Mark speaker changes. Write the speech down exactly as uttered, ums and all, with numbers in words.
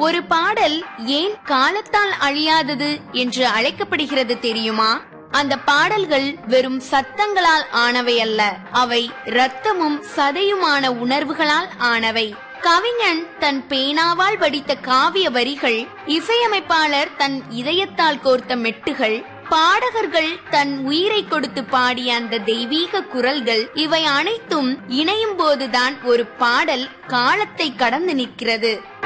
Speaker 1: ஒரு பாடல் ஏன் காலத்தால் அழியாதது என்று அழைக்கப்படுகிறது தெரியுமா? அந்த பாடல்கள் வெறும் சத்தங்களால் ஆனவை அல்ல, அவை இரத்தமும் சதையுமான உணர்வுகளால் ஆனவை. கவிஞன் தன் பேனாவால் வடித்த காவிய வரிகள், இசையமைப்பாளர் தன் இதயத்தால் கோர்த்த மெட்டுகள், பாடகர்கள் தன் உயிரை கொடுத்து பாடிய அந்த தெய்வீக குரல்கள், இவை அனைத்தும் இணையும் போதுதான் ஒரு பாடல் காலத்தை கடந்து நிற்கிறது.